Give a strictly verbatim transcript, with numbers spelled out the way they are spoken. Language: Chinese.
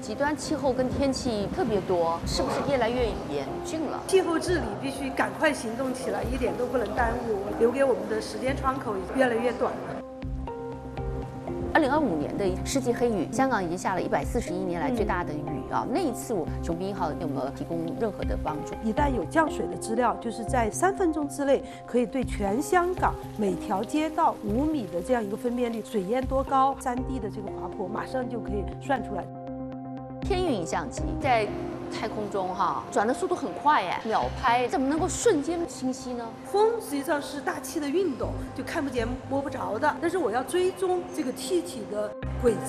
极端气候跟天气特别多，是不是越来越严峻了？ 气候治理必须赶快行动起来，一点都不能耽误，留给我们的时间窗口越来越短了。 二零二五年的世纪黑雨，香港已经下了一百四十一年来最大的雨啊！那一次，雄兵一号有没有提供任何的帮助？ 一旦有降水的资料，就是在三分钟之内，可以对全香港每条街道五米的这样一个分辨率，水淹多高，山地的这个滑坡，马上就可以算出来。 天运影像机在太空中哈转的速度很快哎，秒拍，怎么能够瞬间清晰呢？ 风实际上是大气的运动，就看不见摸不着的。但是我要追踪这个气体的轨